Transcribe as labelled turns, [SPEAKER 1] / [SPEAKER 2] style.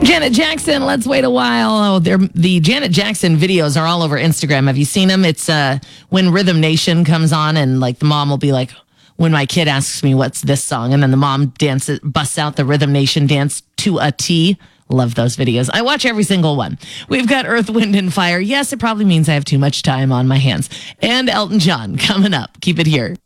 [SPEAKER 1] Janet Jackson, let's wait a while. Oh, the Janet Jackson videos are all over Instagram. Have you seen them? It's when Rhythm Nation comes on and like the mom will be like, when my kid asks me what's this song, and then the mom busts out the Rhythm Nation dance to a T. Love those videos. I watch every single one. We've got Earth, Wind, and Fire. Yes, it probably means I have too much time on my hands. And Elton John coming up. Keep it here.